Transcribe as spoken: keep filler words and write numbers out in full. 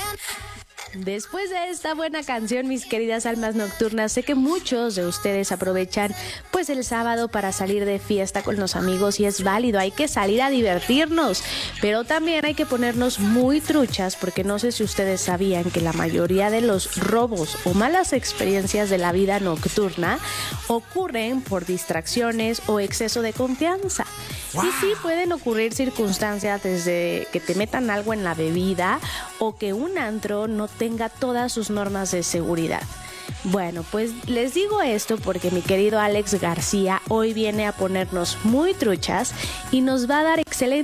Después de esta buena canción, mis queridas almas nocturnas, sé que muchos de ustedes aprovechan pues el sábado para salir de fiesta con los amigos y es válido, hay que salir a divertirnos, pero también hay que ponernos muy truchas porque no sé si ustedes sabían que la mayoría de los robos o malas experiencias de la vida nocturna ocurren por distracciones o exceso de confianza. Wow. Y sí pueden ocurrir circunstancias desde que te metan algo en la bebida o que un antro no tenga todas sus normas de seguridad. Bueno, pues les digo esto porque mi querido Alex García hoy viene a ponernos muy truchas y nos va a dar excelente